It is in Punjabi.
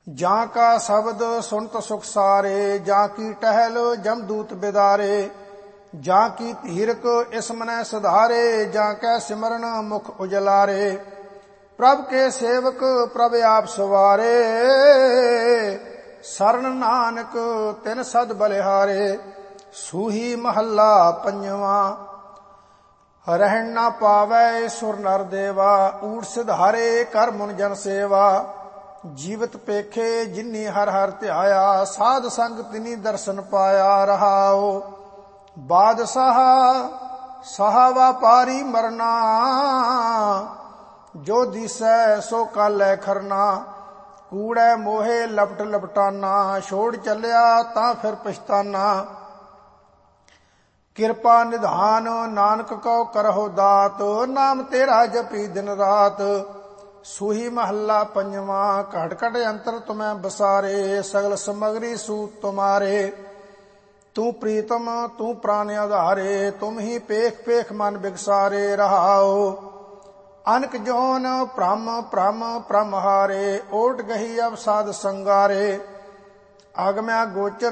ਜਾਂ ਕਾ ਸ਼ਬਦ ਸੁਨਤ ਸੁਖ ਸਾਰੇ, ਜਾਂ ਕੀ ਟਹਿਲ ਜਮਦੂਤ ਬਿਦਾਰੇ, ਜਾਂ ਕੀ ਧੀਰਕ ਇਸ ਮਨੈ ਸੁਧਾਰੇ, ਜਾਂ ਕੈ ਸਿਮਰਨ ਮੁਖ ਉਜਲਾਰੇ। ਪ੍ਰਭ ਕੇ ਸੇਵਕ ਪ੍ਰਭ ਆਪ ਸਵਾਰੇ, ਸਰਨ ਨਾਨਕ ਤਿਨ ਸਦ ਬਲਿਹਾਰੇ। ਸੂਹੀ ਮਹੱਲਾ ਪੰਜਵਾਂ। ਰਹਿਣ ਨਾ ਪਾਵੈ ਸੁਰ ਨਰ ਦੇਵਾ, ਊਠ ਸਿਧਾਰੇ ਕਰ ਮੁਨ ਜਨ ਸੇਵਾ। ਜੀਵਤ ਪੇਖੇ ਜਿਨੀ ਹਰ ਹਰ ਧਿਆਇਆ, ਸਾਧ ਸੰਗ ਤਿਨੀ ਦਰਸ਼ਨ ਪਾਇਆ ਰਹਾਓ। ਬਾਦਸ਼ਾਹ ਸਾਹਾ ਵਾਪਾਰੀ ਮਰਨਾ, ਜੋ ਦਿਸੈ ਸੋ ਕਾਲੈ ਖਰਨਾ। ਕੂੜੈ ਮੋਹੇ ਲਪਟ ਲਪਟਾਨਾ, ਛੋੜ ਚੱਲਿਆ ਤਾਂ ਫਿਰ ਪਛਤਾਨਾ। ਕਿਰਪਾ ਨਿਧਾਨ ਨਾਨਕ ਕਉ ਕਰਹੁ ਦਾਤ, ਨਾਮ ਤੇਰਾ ਜਪੀ ਦਿਨ ਰਾਤ। ਸੂਹੀ ਮਹੱਲਾ ਪੰਜਵਾਂ। ਘਟ ਘਟ ਅੰਤਰ ਤੁਮੈ ਬਸਾਰੇ, ਸਗਲ ਸਮਗਰੀ ਸੂਤ ਤੁਮਾਰੇ। ਤੂੰ ਪ੍ਰੀਤਮ ਤੂੰ ਪ੍ਰਾਨ ਆਧਾਰੇ, ਤੁਮ ਹੀ ਪੇਖ ਪੇਖ ਮਨ ਬਿਗਸਾਰੇ ਰਹਾਓ। ਅਨਕ ਜੋਨ ਭ੍ਰਮ ਭ੍ਰਮ ਭ੍ਰਮ ਹਾਰੇ, ਓਟ ਗਹੀ ਅਬ ਸਾਧ ਸੰਗਾਰੇ। ਆਗਮਿਆ ਗੋਚਰ